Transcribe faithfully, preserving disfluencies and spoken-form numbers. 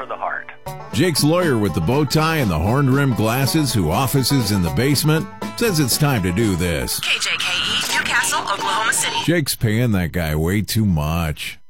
for the heart. Jake's lawyer with the bow tie and the horn-rimmed glasses, who offices in the basement, says it's time to do this. K J K E, Newcastle, Oklahoma City. Jake's paying that guy way too much.